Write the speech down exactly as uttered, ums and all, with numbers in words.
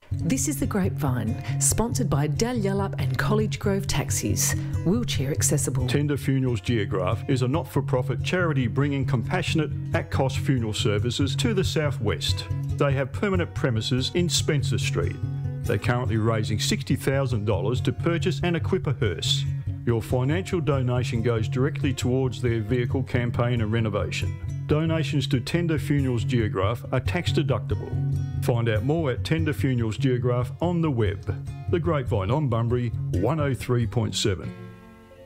This is The Grapevine, sponsored by Dalyellup and College Grove Taxis, wheelchair accessible. Tender Funerals Geograph is a not-for-profit charity bringing compassionate, at-cost funeral services to the southwest. They have permanent premises in Spencer Street. They're currently raising sixty thousand dollars to purchase and equip a hearse. Your financial donation goes directly towards their vehicle campaign and renovation. Donations to Tender Funerals Geograph are tax deductible. Find out more at Tender Funerals Geograph on the web. The Grapevine on Bunbury, one oh three point seven.